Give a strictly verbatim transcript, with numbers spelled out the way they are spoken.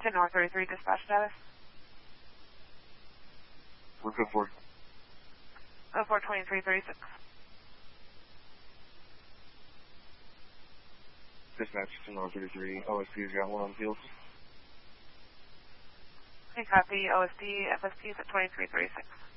to North thirty-three, dispatch status. We're good for oh four twenty-three thirty-six. Dispatch to North thirty-three, O S P's got one on field. Okay, copy. O S D, F S P is at twenty-three thirty-six.